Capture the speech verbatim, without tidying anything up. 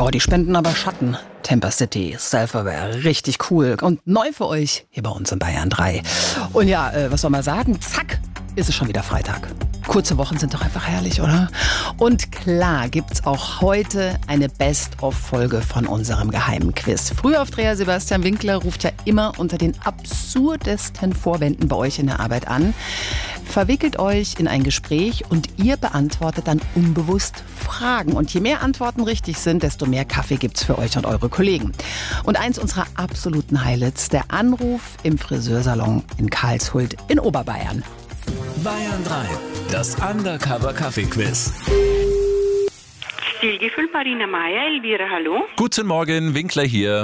Oh, die spenden aber Schatten. Temper City, Self-Aware, richtig cool. Und neu für euch hier bei uns in Bayern drei. Und ja, äh, was soll man sagen? Zack, ist es schon wieder Freitag. Kurze Wochen sind doch einfach herrlich, oder? Und klar gibt's auch heute eine Best-of-Folge von unserem geheimen Quiz. Frühaufdreher Sebastian Winkler ruft ja immer unter den absurdesten Vorwänden bei euch in der Arbeit an, verwickelt euch in ein Gespräch und ihr beantwortet dann unbewusst Fragen. Und je mehr Antworten richtig sind, desto mehr Kaffee gibt's für euch und eure Kollegen. Und eins unserer absoluten Highlights, der Anruf im Friseursalon in Karlshult in Oberbayern. Bayern drei, das Undercover-Kaffee-Quiz. Stilgefühl, Marina Meier, Elvira, hallo. Guten Morgen, Winkler hier.